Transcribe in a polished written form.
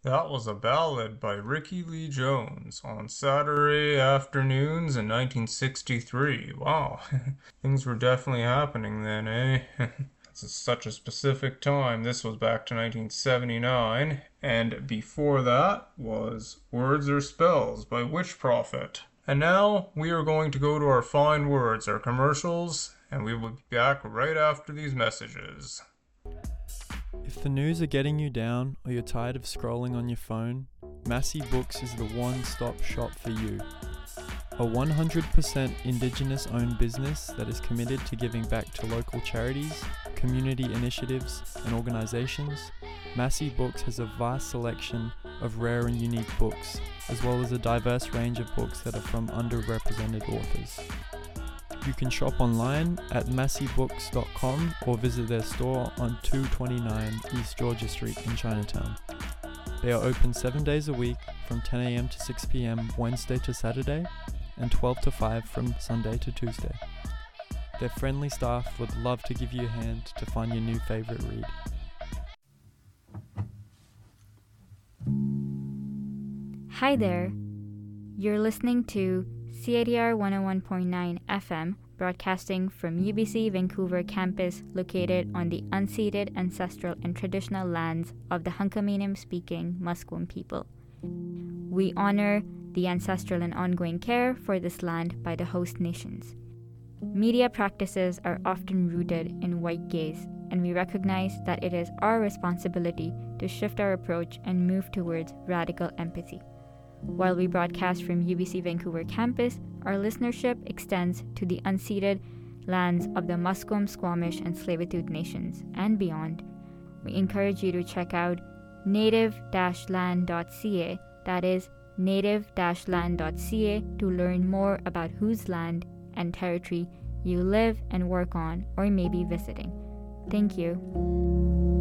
That was a ballad by Ricky Lee Jones on Saturday afternoons in 1963. Wow, things were definitely happening then, eh? It's such a specific time. This was back to 1979, and before that was Words or Spells by Witch Prophet. And now we are going to go to our fine words, our commercials, and we will be back right after these messages. If the news are getting you down or you're tired of scrolling on your phone, Massey Books is the one-stop shop for you. A 100% Indigenous-owned business that is committed to giving back to local charities, community initiatives, and organizations, Massey Books has a vast selection of rare and unique books, as well as a diverse range of books that are from underrepresented authors. You can shop online at masseybooks.com or visit their store on 229 East Georgia Street in Chinatown. They are open 7 days a week from 10 a.m. to 6 p.m. Wednesday to Saturday and 12 to 5 from Sunday to Tuesday. Their friendly staff would love to give you a hand to find your new favorite read. Hi there. You're listening to CITR 101.9 FM, broadcasting from UBC Vancouver campus located on the unceded ancestral and traditional lands of the Hunkaminam-speaking Musqueam people. We honor the ancestral and ongoing care for this land by the host nations. Media practices are often rooted in white gaze, and we recognize that it is our responsibility to shift our approach and move towards radical empathy. While we broadcast from UBC Vancouver campus, our listenership extends to the unceded lands of the Musqueam, Squamish, and Tsleil-Waututh nations and beyond. We encourage you to check out native-land.ca, that is native-land.ca, to learn more about whose land and territory you live and work on or may be visiting. Thank you.